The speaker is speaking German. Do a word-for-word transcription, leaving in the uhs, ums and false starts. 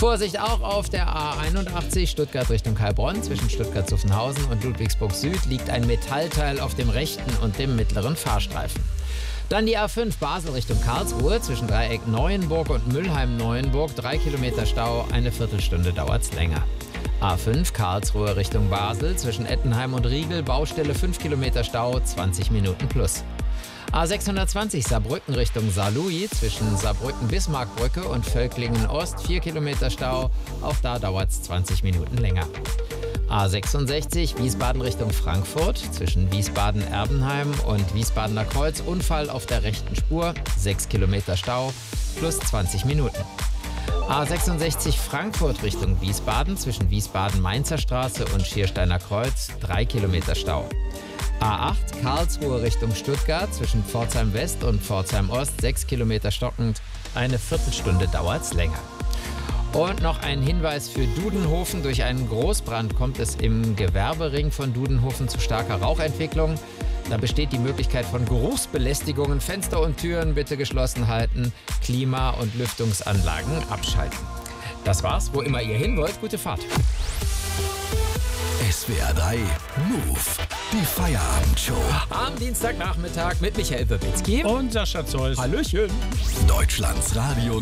Vorsicht auch auf der A einundachtzig Stuttgart Richtung Heilbronn. Zwischen Stuttgart-Zuffenhausen und Ludwigsburg Süd liegt ein Metallteil auf dem rechten und dem mittleren Fahrstreifen. Dann die A fünf Basel Richtung Karlsruhe. Zwischen Dreieck Neuenburg und Mülheim-Neuenburg. Drei Kilometer Stau, eine Viertelstunde dauert's länger. A fünf Karlsruhe Richtung Basel. Zwischen Ettenheim und Riegel. Baustelle fünf Kilometer Stau, zwanzig Minuten plus. A sechshundertzwanzig Saarbrücken Richtung Saarlouis. Zwischen Saarbrücken-Bismarckbrücke und Völklingen Ost. vier Kilometer Stau. Auch da dauert's zwanzig Minuten länger. A sechsundsechzig Wiesbaden Richtung Frankfurt. Zwischen Wiesbaden-Erbenheim und Wiesbadener Kreuz. Unfall auf der rechten Spur. sechs Kilometer Stau plus zwanzig Minuten. A sechsundsechzig Frankfurt Richtung Wiesbaden. Zwischen Wiesbaden-Mainzer Straße und Schiersteiner Kreuz. drei Kilometer Stau. A acht Karlsruhe Richtung Stuttgart. Zwischen Pforzheim West und Pforzheim Ost. sechs Kilometer stockend. Eine Viertelstunde dauert's länger. Und noch ein Hinweis für Dudenhofen. Durch einen Großbrand kommt es im Gewerbering von Dudenhofen zu starker Rauchentwicklung. Da besteht die Möglichkeit von Geruchsbelästigungen. Fenster und Türen bitte geschlossen halten. Klima- und Lüftungsanlagen abschalten. Das war's. Wo immer ihr hin wollt, gute Fahrt. S W R drei Move, die Feierabendshow. Am Dienstagnachmittag mit Michael Wirbelski und Sascha Zeus. Hallöchen. Deutschlands Radio